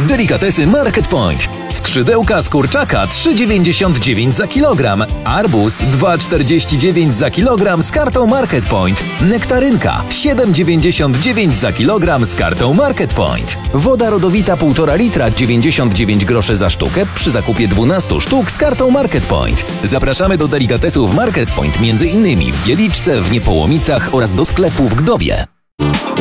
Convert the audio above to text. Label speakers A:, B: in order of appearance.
A: Delikatesy Market Point. Skrzydełka z kurczaka 3,99 za kilogram. Arbuz 2,49 za kilogram z kartą Market Point. Nektarynka 7,99 za kilogram z kartą Market Point. Woda rodowita 1,5 litra 99 groszy za sztukę przy zakupie 12 sztuk z kartą Market Point. Zapraszamy do delikatesów Market Point m.in. w Wieliczce, w Niepołomicach oraz do sklepu w Gdowie.